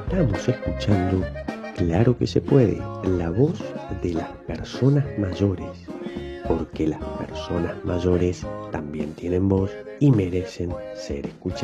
Estamos escuchando Claro que se puede, la voz de las personas mayores, porque las personas mayores también tienen voz y merecen ser escuchadas.